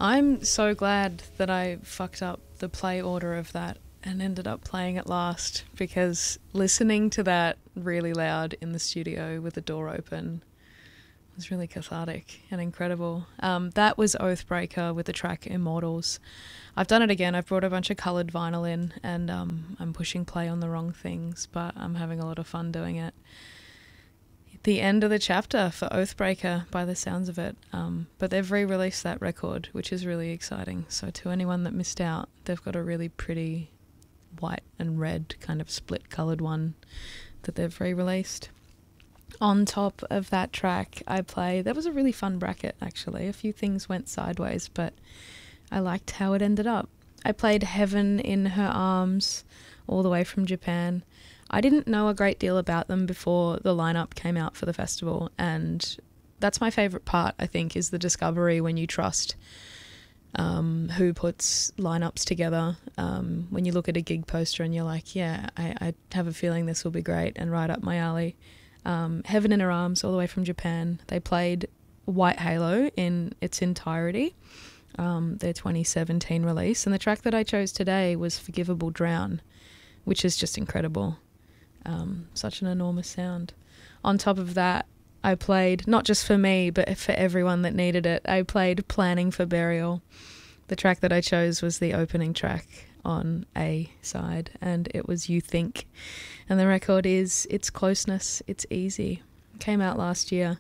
I'm so glad that I fucked up the play order of that and ended up playing it last, because listening to that really loud in the studio with the door open was really cathartic and incredible. That was Oathbreaker with the track Immortals. I've done it again. I've brought a bunch of coloured vinyl in, and I'm pushing play on the wrong things, but I'm having a lot of fun doing it. The end of the chapter for Oathbreaker by the sounds of it, but they've re-released that record, which is really exciting. So to anyone that missed out, they've got a really pretty white and red kind of split coloured one that they've re-released. On top of that track that was a really fun bracket actually. A few things went sideways, but I liked how it ended up. I played Heaven in Her Arms, all the way from Japan. I didn't know a great deal about them before the lineup came out for the festival, and that's my favourite part, I think, is the discovery when you trust who puts lineups together. When you look at a gig poster and you're like, yeah, I have a feeling this will be great and right up my alley. Heaven in Her Arms, all the way from Japan. They played White Halo in its entirety, their 2017 release, and the track that I chose today was Forgivable Drown, which is just incredible. Such an enormous sound. On top of that, I played, not just for me, but for everyone that needed it, I played Planning for Burial. The track that I chose was the opening track on A side, and it was You Think. And the record is It's Closeness, It's Easy. It came out last year.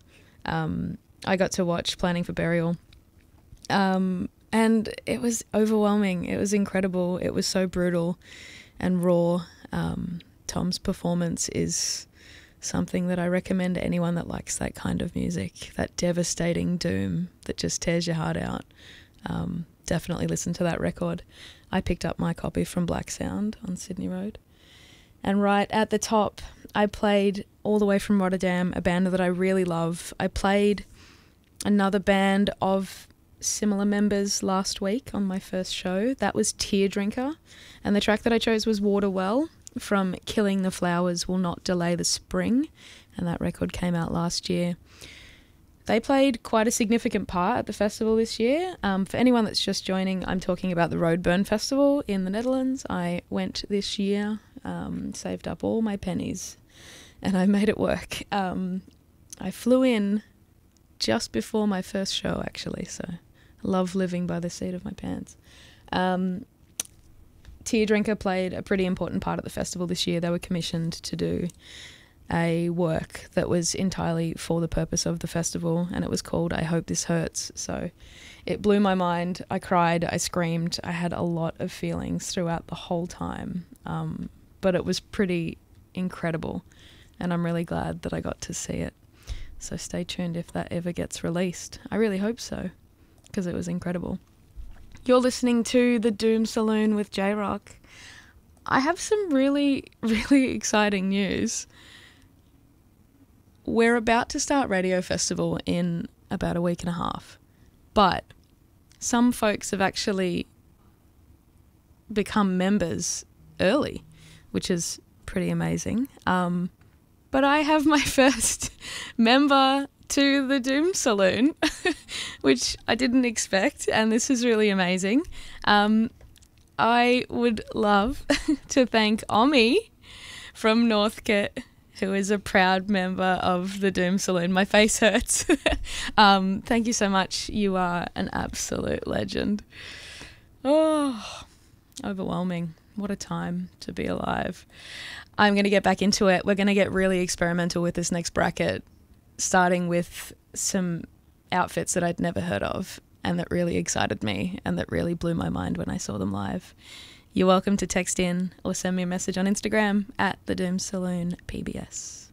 I got to watch Planning for Burial. And it was overwhelming. It was incredible. It was so brutal and raw. Tom's performance is something that I recommend to anyone that likes that kind of music, that devastating doom that just tears your heart out. Definitely listen to that record. I picked up my copy from Black Sound on Sydney Road. And right at the top, I played all the way from Rotterdam, a band that I really love. I played another band of similar members last week on my first show. That was Teardrinker, and the track that I chose was Waterwell from Killing the Flowers Will Not Delay the Spring, and that record came out last year. They played quite a significant part at the festival this year. For anyone that's just joining, I'm talking about the Roadburn Festival in the Netherlands. I went this year, saved up all my pennies, and I made it work. I flew in just before my first show, actually, so I love living by the seat of my pants. Teardrinker played a pretty important part at the festival this year. They were commissioned to do a work that was entirely for the purpose of the festival, and it was called I Hope This Hurts. So it blew my mind. I cried, I screamed, I had a lot of feelings throughout the whole time, but it was pretty incredible, and I'm really glad that I got to see it. So stay tuned if that ever gets released. I really hope so, because it was incredible. You're listening to The Doom Saloon with J-Rock. I have some really, really exciting news. We're about to start Radio Festival in about a week and a half, but some folks have actually become members early, which is pretty amazing. But I have my first member to the Doom Saloon, which I didn't expect, and this is really amazing. I would love to thank Omi from Northcote, who is a proud member of the Doom Saloon. My face hurts. Thank you so much. You are an absolute legend. Oh, overwhelming. What a time to be alive. I'm going to get back into it. We're going to get really experimental with this next bracket, starting with some outfits that I'd never heard of and that really excited me and that really blew my mind when I saw them live. You're welcome to text in or send me a message on Instagram at The Doom Saloon PBS.